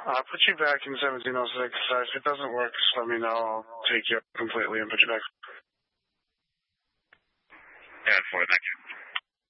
I'll put you back in 1706. If it doesn't work, just let me know. I'll take you up completely and put you back. Yeah, 4, thank you.